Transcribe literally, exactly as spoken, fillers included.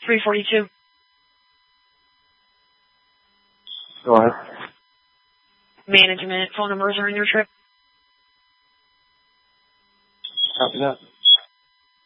three forty-two. Go ahead. Management phone numbers are in your trip. Copy that.